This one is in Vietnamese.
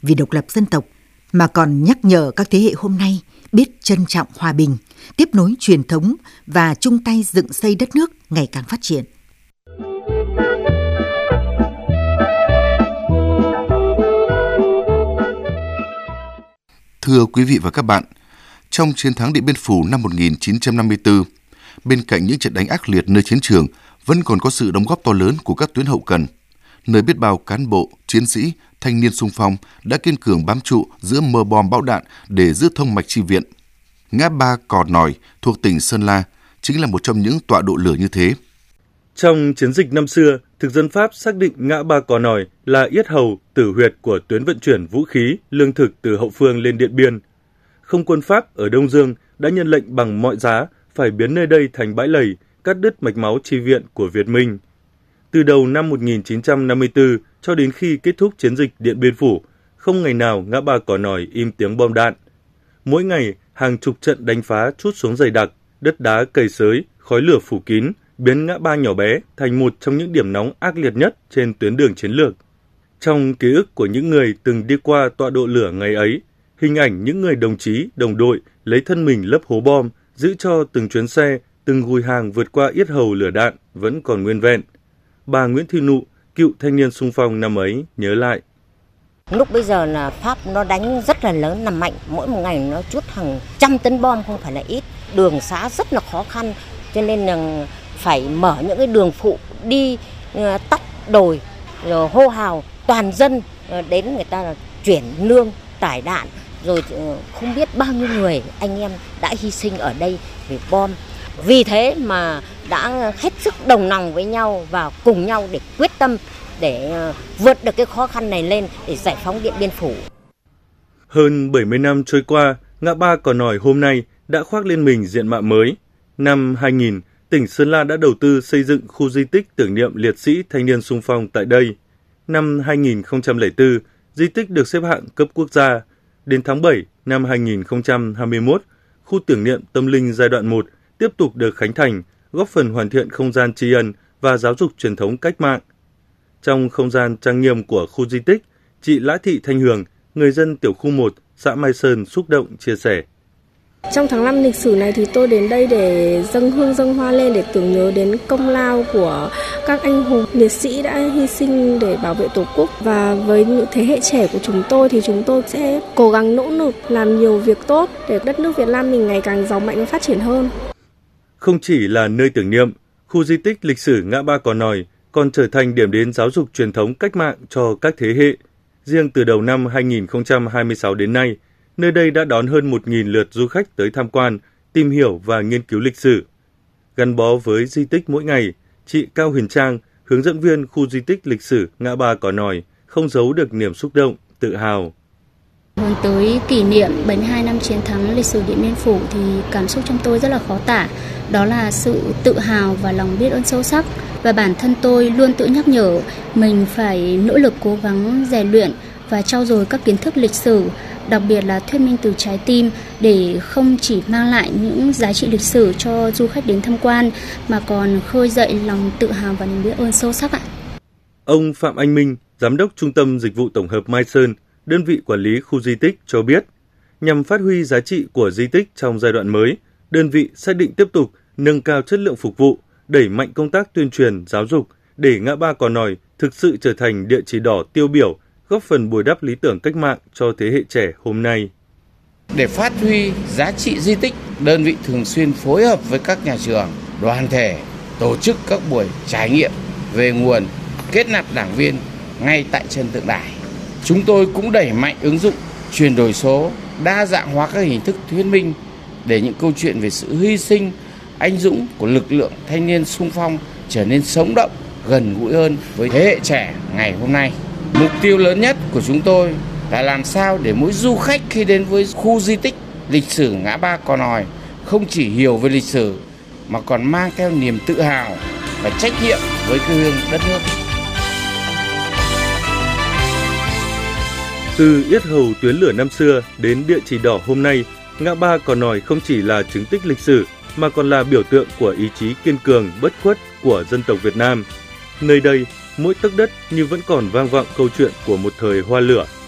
vì độc lập dân tộc, mà còn nhắc nhở các thế hệ hôm nay biết trân trọng hòa bình, tiếp nối truyền thống và chung tay dựng xây đất nước ngày càng phát triển. Thưa quý vị và các bạn, trong chiến thắng Điện Biên Phủ năm 1954, bên cạnh những trận đánh ác liệt nơi chiến trường, vẫn còn có sự đóng góp to lớn của các tuyến hậu cần, nơi biết bao cán bộ, chiến sĩ, thanh niên xung phong đã kiên cường bám trụ giữa mưa bom bão đạn để giữ thông mạch chi viện. Ngã ba Cò Nòi thuộc tỉnh Sơn La chính là một trong những tọa độ lửa như thế. Trong chiến dịch năm xưa, thực dân Pháp xác định ngã ba Cò Nòi là yết hầu, tử huyệt của tuyến vận chuyển vũ khí, lương thực từ hậu phương lên Điện Biên. Không quân Pháp ở Đông Dương đã nhận lệnh bằng mọi giá phải biến nơi đây thành bãi lầy, cắt đứt mạch máu chi viện của Việt Minh. Từ đầu năm 1954 cho đến khi kết thúc chiến dịch Điện Biên Phủ, không ngày nào ngã ba Cò Nòi im tiếng bom đạn. Mỗi ngày, hàng chục trận đánh phá trút xuống dày đặc, đất đá cày xới, khói lửa phủ kín, biến ngã ba nhỏ bé thành một trong những điểm nóng ác liệt nhất trên tuyến đường chiến lược. Trong ký ức của những người từng đi qua tọa độ lửa ngày ấy, hình ảnh những người đồng chí, đồng đội lấy thân mình lấp hố bom, giữ cho từng chuyến xe, từng gùi hàng vượt qua yết hầu lửa đạn vẫn còn nguyên vẹn. Bà Nguyễn Thị Nụ, cựu thanh niên xung phong năm ấy, nhớ lại. Lúc bây giờ là Pháp nó đánh rất là lớn, là mạnh, mỗi một ngày nó trút hàng trăm tấn bom, không phải là ít. Đường xá rất là khó khăn, cho nên là phải mở những cái đường phụ đi tắt đồi, rồi hô hào toàn dân đến người ta chuyển lương, tải đạn, rồi không biết bao nhiêu người anh em đã hy sinh ở đây vì bom. Vì thế mà đã hết sức đồng lòng với nhau và cùng nhau để quyết tâm để vượt được cái khó khăn này lên để giải phóng Điện Biên Phủ. Hơn 70 năm trôi qua, ngã ba Cò Nòi hôm nay đã khoác lên mình diện mạo mới. Năm 2000, tỉnh Sơn La đã đầu tư xây dựng khu di tích tưởng niệm liệt sĩ thanh niên xung phong tại đây. Năm 2004, di tích được xếp hạng cấp quốc gia. Đến tháng 7 năm 2021, khu tưởng niệm tâm linh giai đoạn 1 tiếp tục được khánh thành, góp phần hoàn thiện không gian tri ân và giáo dục truyền thống cách mạng. Trong không gian trang nghiêm của khu di tích, chị Lã Thị Thanh Hường, người dân tiểu khu 1, xã Mai Sơn xúc động chia sẻ. Trong tháng 5 lịch sử này thì tôi đến đây để dâng hương dâng hoa lên để tưởng nhớ đến công lao của các anh hùng liệt sĩ đã hy sinh để bảo vệ Tổ quốc. Và với những thế hệ trẻ của chúng tôi thì chúng tôi sẽ cố gắng nỗ lực làm nhiều việc tốt để đất nước Việt Nam mình ngày càng giàu mạnh và phát triển hơn. Không chỉ là nơi tưởng niệm, khu di tích lịch sử ngã ba Cò Nòi còn trở thành điểm đến giáo dục truyền thống cách mạng cho các thế hệ. Riêng từ đầu năm 2026 đến nay, nơi đây đã đón hơn 1.000 lượt du khách tới tham quan, tìm hiểu và nghiên cứu lịch sử. Gắn bó với di tích mỗi ngày, chị Cao Huyền Trang, hướng dẫn viên khu di tích lịch sử ngã ba Cò Nòi, không giấu được niềm xúc động, tự hào. Hướng tới kỷ niệm 72 năm chiến thắng lịch sử Điện Biên Phủ thì cảm xúc trong tôi rất là khó tả. Đó là sự tự hào và lòng biết ơn sâu sắc. Và bản thân tôi luôn tự nhắc nhở mình phải nỗ lực cố gắng rèn luyện và trau dồi các kiến thức lịch sử, đặc biệt là thuyết minh từ trái tim để không chỉ mang lại những giá trị lịch sử cho du khách đến tham quan mà còn khơi dậy lòng tự hào và niềm biết ơn sâu sắc ạ. Ông Phạm Anh Minh, Giám đốc Trung tâm Dịch vụ Tổng hợp Mai Sơn, đơn vị quản lý khu di tích cho biết, nhằm phát huy giá trị của di tích trong giai đoạn mới, đơn vị xác định tiếp tục nâng cao chất lượng phục vụ, đẩy mạnh công tác tuyên truyền, giáo dục để ngã ba Cò Nòi thực sự trở thành địa chỉ đỏ tiêu biểu, góp phần bồi đắp lý tưởng cách mạng cho thế hệ trẻ hôm nay. Để phát huy giá trị di tích, đơn vị thường xuyên phối hợp với các nhà trường, đoàn thể, tổ chức các buổi trải nghiệm về nguồn, kết nạp đảng viên ngay tại chân tượng đài. Chúng tôi cũng đẩy mạnh ứng dụng chuyển đổi số, đa dạng hóa các hình thức thuyết minh để những câu chuyện về sự hy sinh, anh dũng của lực lượng thanh niên xung phong trở nên sống động, gần gũi hơn với thế hệ trẻ ngày hôm nay. Mục tiêu lớn nhất của chúng tôi là làm sao để mỗi du khách khi đến với khu di tích lịch sử ngã ba Cò Nòi không chỉ hiểu về lịch sử mà còn mang theo niềm tự hào và trách nhiệm với quê hương đất nước. Từ yết hầu tuyến lửa năm xưa đến địa chỉ đỏ hôm nay, ngã ba Cò Nòi không chỉ là chứng tích lịch sử mà còn là biểu tượng của ý chí kiên cường, bất khuất của dân tộc Việt Nam. Nơi đây, mỗi tấc đất như vẫn còn vang vọng câu chuyện của một thời hoa lửa.